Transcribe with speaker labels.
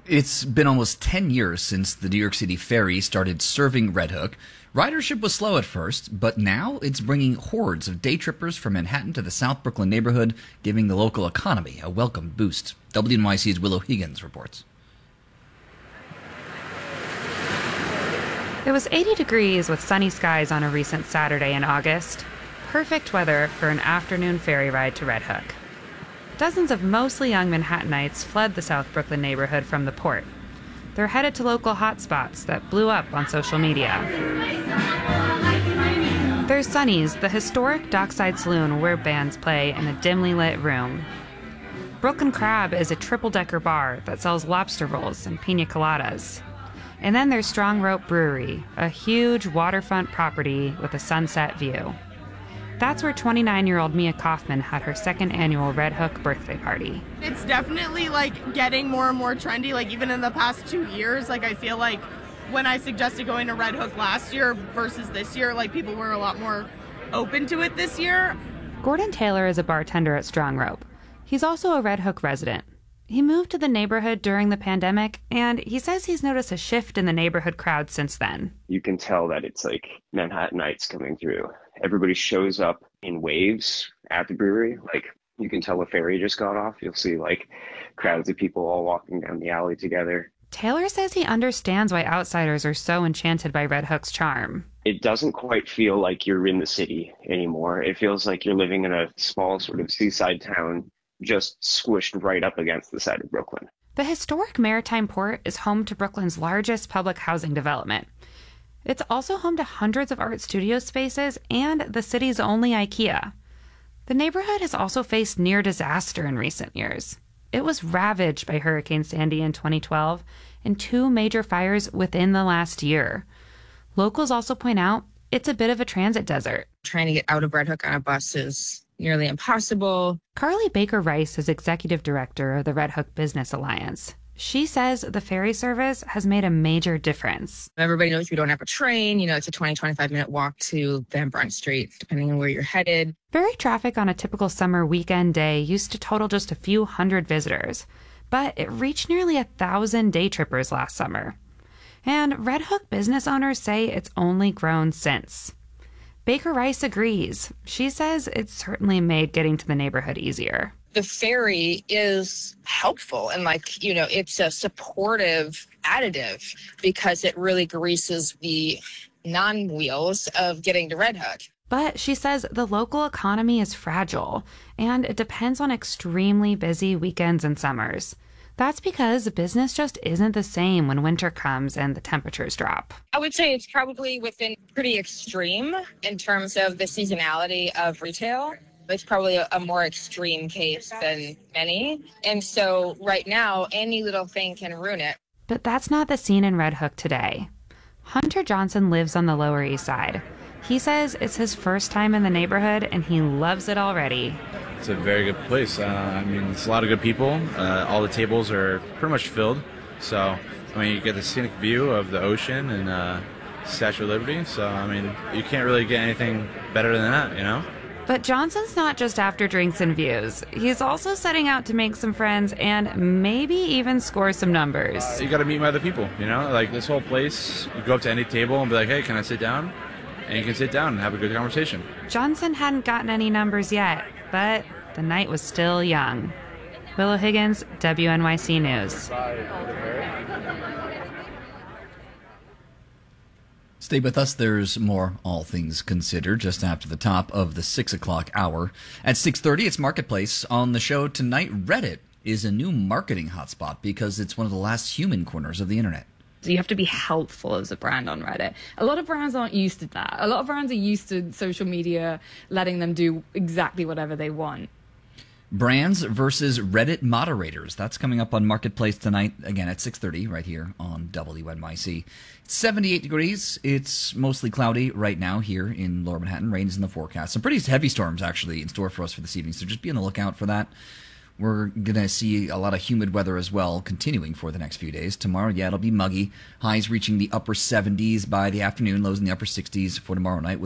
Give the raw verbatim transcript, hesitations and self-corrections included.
Speaker 1: It's been almost ten years since the New York City ferry started serving Red Hook. Ridership was slow at first, but now it's bringing hordes of day trippers from Manhattan to the South Brooklyn neighborhood, giving the local economy a welcome boost. W N Y C's Willow Higgins reports.
Speaker 2: It was eighty degrees with sunny skies on a recent Saturday in August. Perfect weather for an afternoon ferry ride to Red Hook. Dozens of mostly young Manhattanites fled the South Brooklyn neighborhood from the port. They're headed to local hotspots that blew up on social media. There's Sunny's, the historic dockside saloon where bands play in a dimly lit room. Brooklyn Crab is a triple-decker bar that sells lobster rolls and pina coladas. And then there's Strong Rope Brewery, a huge waterfront property with a sunset view. That's where twenty-nine-year-old Mia Kaufman had her second annual Red Hook birthday party.
Speaker 3: It's definitely like getting more and more trendy. Like even in the past two years, like I feel like when I suggested going to Red Hook last year versus this year, like people were a lot more open to it this year.
Speaker 2: Gordon Taylor is a bartender at Strong Rope. He's also a Red Hook resident. He moved to the neighborhood during the pandemic, and he says he's noticed a shift in the neighborhood crowd since then.
Speaker 4: You can tell that it's like Manhattanites coming through. Everybody shows up in waves at the brewery. Like you can tell a ferry just got off. You'll see like crowds of people all walking down the alley together.
Speaker 2: Taylor says he understands why outsiders are so enchanted by Red Hook's charm.
Speaker 4: It doesn't quite feel like you're in the city anymore. It feels like you're living in a small sort of seaside town just squished right up against the side of Brooklyn.
Speaker 2: The historic Maritime Port is home to Brooklyn's largest public housing development. It's also home to hundreds of art studio spaces and the city's only IKEA. The neighborhood has also faced near disaster in recent years. It was ravaged by Hurricane Sandy in twenty twelve and two major fires within the last year. Locals also point out it's a bit of a transit desert.
Speaker 5: Trying to get out of Red Hook on a bus is nearly impossible.
Speaker 2: Carly Baker Rice is executive director of the Red Hook Business Alliance. She says the ferry service has made a major difference.
Speaker 5: Everybody knows we don't have a train. You know, it's a twenty, twenty-five minute walk to Van Brunt Street, depending on where you're headed.
Speaker 2: Ferry traffic on a typical summer weekend day used to total just a few hundred visitors, but it reached nearly a thousand day trippers last summer. And Red Hook business owners say it's only grown since. Baker Rice agrees. She says it's certainly made getting to the neighborhood easier.
Speaker 5: The ferry is helpful and like, you know, it's a supportive additive because it really greases the non-wheels of getting to Red Hook.
Speaker 2: But she says the local economy is fragile and it depends on extremely busy weekends and summers. That's because business just isn't the same when winter comes and the temperatures drop.
Speaker 5: I would say it's probably within pretty extreme in terms of the seasonality of retail. It's probably a, a more extreme case than many. And so right now, any little thing can ruin it.
Speaker 2: But that's not the scene in Red Hook today. Hunter Johnson lives on the Lower East Side. He says it's his first time in the neighborhood and he loves it already.
Speaker 6: It's a very good place. Uh, I mean, it's a lot of good people. Uh, all the tables are pretty much filled. So, I mean, you get the scenic view of the ocean and uh, Statue of Liberty. So, I mean, you can't really get anything better than that, you know?
Speaker 2: But Johnson's not just after drinks and views. He's also setting out to make some friends and maybe even score some numbers.
Speaker 6: Uh, you got to meet other people, you know? Like this whole place, you go up to any table and be like, hey, can I sit down? And you can sit down and have a good conversation.
Speaker 2: Johnson hadn't gotten any numbers yet, but the night was still young. Willow Higgins, W N Y C News.
Speaker 1: Stay with us. There's more All Things Considered just after the top of the six o'clock hour. At six thirty, it's Marketplace. On the show tonight, Reddit is a new marketing hotspot because it's one of the last human corners of the internet.
Speaker 7: So you have to be helpful as a brand on Reddit. A lot of brands aren't used to that. A lot of brands are used to social media letting them do exactly whatever they want.
Speaker 1: Brands versus Reddit moderators. That's coming up on Marketplace tonight, again at six thirty, right here on W N Y C. It's seventy-eight degrees. It's mostly cloudy right now here in Lower Manhattan. Rain is in the forecast. Some pretty heavy storms, actually, in store for us for this evening, so just be on the lookout for that. We're going to see a lot of humid weather as well continuing for the next few days. Tomorrow, yeah, it'll be muggy. Highs reaching the upper seventies by the afternoon, lows in the upper sixties for tomorrow night.